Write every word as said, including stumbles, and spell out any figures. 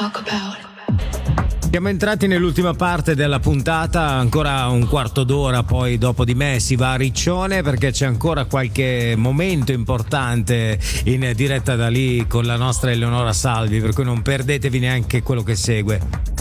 Siamo entrati nell'ultima parte della puntata, ancora un quarto d'ora, poi dopo di me si va a Riccione perché c'è ancora qualche momento importante in diretta da lì con la nostra Eleonora Salvi, per cui non perdetevi neanche quello che segue.